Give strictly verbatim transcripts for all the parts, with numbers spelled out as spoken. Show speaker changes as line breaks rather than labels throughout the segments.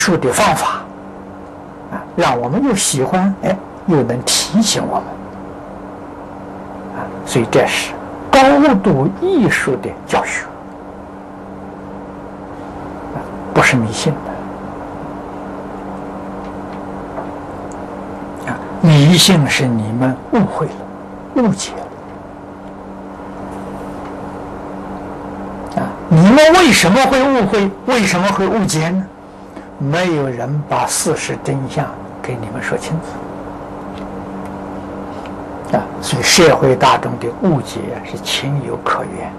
术的方法啊，让我们又喜欢，哎，又能提醒我们啊，所以这是高度艺术的教学，啊，不是迷信的啊，迷信是你们误会了、误解了啊，你们为什么会误会？为什么会误解呢？没有人把事实真相给你们说清楚啊，所以社会大众的误解是情有可原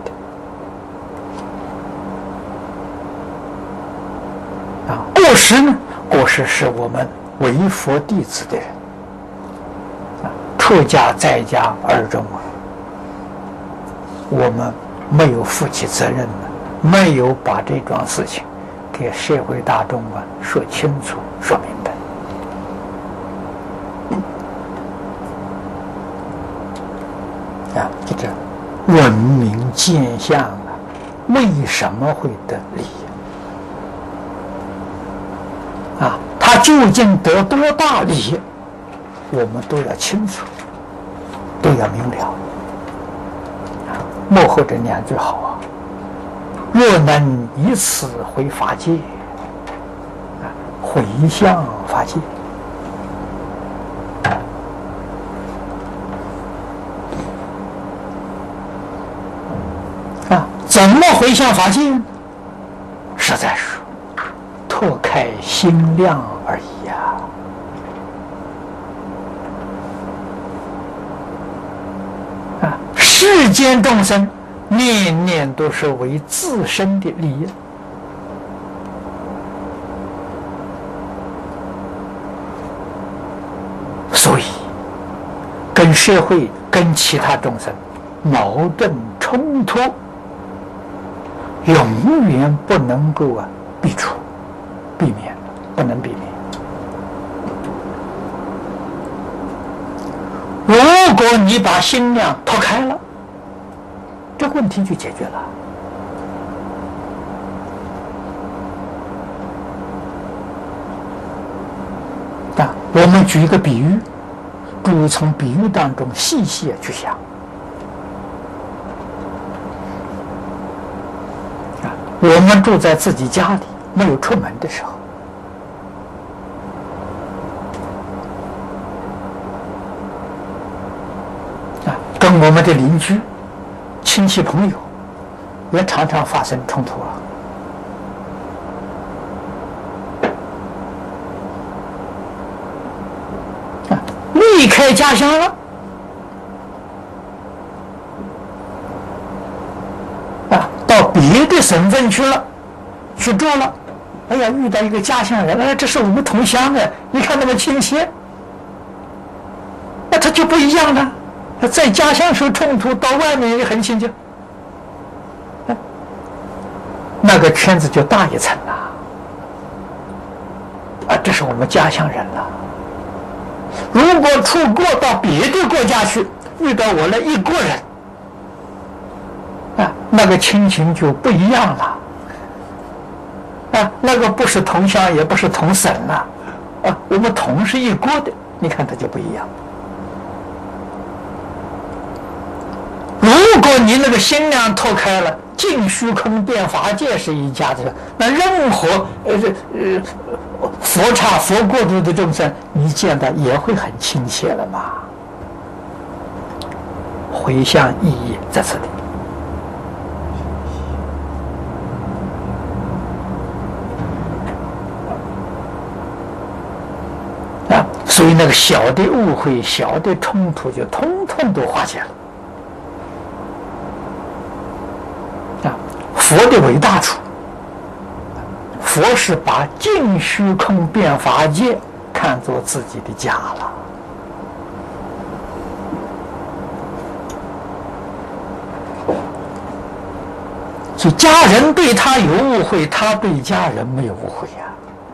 的啊。过失呢？过失是我们为佛弟子的人啊，出家在家二众啊，我们没有负起责任的，没有把这桩事情给社会大众啊说清楚、说明白啊，这个闻名见相啊，为什么会得利啊？他究竟得多大利益，我们都要清楚，都要明了啊。幕后这两句好啊。若能以此回法界，啊，回向法界，啊，怎么回向法界呢？实在是拓开心量而已呀、啊！啊，世间众生念念都是为自身的利益，所以跟社会、跟其他众生矛盾冲突，永远不能够啊避除、避免，不能避免。如果你把心量拓开了，这个问题就解决了啊！我们举一个比喻，注意从比喻当中细细去想啊！我们住在自己家里，没有出门的时候啊，跟我们的邻居、亲戚朋友也常常发生冲突啊！离开家乡了啊，到别的省份去了，去住了。哎呀，遇到一个家乡人，哎，这是我们同乡的，一看那么亲切，那他就不一样了。在家乡受冲突，到外面也很亲切，那个圈子就大一层了啊！这是我们家乡人了。如果出国到别的国家去，遇到我那一国人啊，那个亲情就不一样了啊！那个不是同乡，也不是同省了啊，我们同是一国的，你看它就不一样。如果你那个心量拓开了，尽虚空遍法界是一家子，那任何呃呃佛刹佛国度的众生，你见到也会很亲切了嘛。回向意义在这里啊，所以那个小的误会、小的冲突就通通都化解了。佛的伟大处，佛是把尽虚空遍法界看作自己的家了。所以家人对他有误会，他对家人没有误会呀、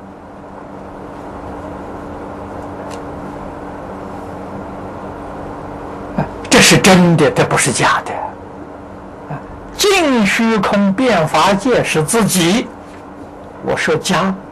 啊。这是真的，这不是假的。尽虚空遍法界是自己，我说家